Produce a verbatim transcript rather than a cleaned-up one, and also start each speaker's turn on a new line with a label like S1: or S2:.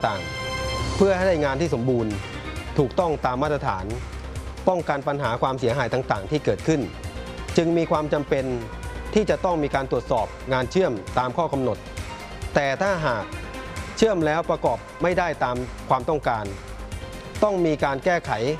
S1: ต่างเพื่อให้ได้งานที่สมบูรณ์ถูกต้องตามมาตรฐานป้องกันปัญหาความเสียหายต่างๆที่เกิดขึ้นจึงมีความจำเป็นที่จะต้องมีการตรวจสอบงานเชื่อมตามข้อกำหนดแต่ถ้าหากเชื่อมแล้วประกอบไม่ได้ตามความต้องการต้องมีการแก้ไข